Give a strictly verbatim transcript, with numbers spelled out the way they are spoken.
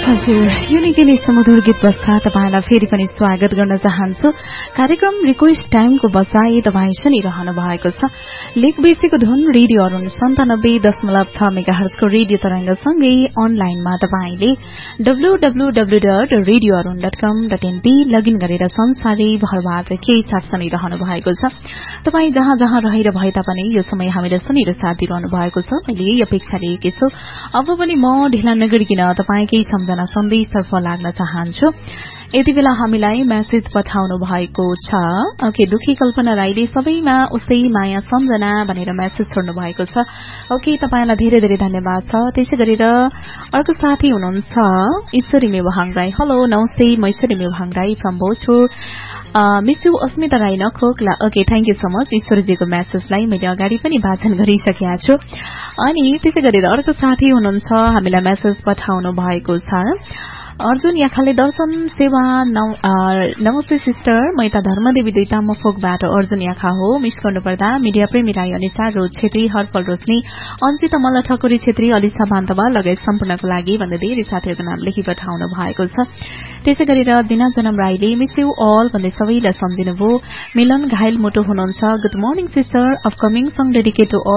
हजुर यो निकै नै सुमधुर गीत पश्चात तपाईँलाई फेरि पनि स्वागत गर्न चाहन्छु। कार्यक्रम रिक्वेस्ट टाइमको बसाई तपाईँ सुनिरहनु भएको छ लेक बेसीको धुन रेडियो अरुण सन्तानब्बे दशमलव छ मेगाहर्जको रेडियो तरंगसँगै अनलाइनमा तपाईँले W W W dot radio Arun dot कम डट एनपी लगइन गरेर संसारै भरबाट केही साथ सुनिरहनु भएको छ। तपाईँ जहाँ जहाँ रहेर भए तापनि यो समय हामीलाई सुनेर साथ दिइरहनु भएको छ। मैले यही अपेक्षा लिएकी छु अब पनि म ढिला नगरिकन तपाईँकै सम्झना सन्देशतर्फ लाग्न चाहन्छु। यति बेला हामीलाई मेसेज पठाउनु भएको छ। ओके दुखी कल्पना राईले सबैमा उसै माया सम्झना भनेर मेसेज छोड्नु भएको छ। ओके तपाईलाई धेरै धेरै धन्यवाद छ। त्यसै गरेर अर्को साथी हुनुहुन्छ ईश्वरी मेवाहाङ राई। हेलो नमस्ते म ईश्वरी मेवाहाङ Rai from Bhojpur. Miss you Asmita Rai नखोकला। Okay thank you so much ईश्वरजीको मेसेजलाई मैले अगाडि पनि वाचन गरिसकेका छु। अनि त्यसै गरेर अर्को साथी हुनुहुन्छ हामीलाई मेसेज पठाउनु भएको छ अर्जुन याखाले दर्शन सेवा नमस्ते सिस्टर म यता धर्मदेवी दुईटा मफोकबाट अर्जुन याखा हो। मिस गर्नुपर्दा मिडिया प्रेमी राई अनुसार रोज छेत्री हरफल रोशनी अन्जिता मल्ल ठकुरी छेत्री अलिसा बान्तवा लगायत सम्पूर्णको लागि भन्दै धेरै साथीहरूको नाम लेखी पठाउनु भएको छ। त्यसै गरेर दिना जनम राईले मिस यू अल भन्दै सबैलाई सम्झिनुभयो। मिलन घायल मोटो हुनुहुन्छ। Good morning sister upcoming song dedicate to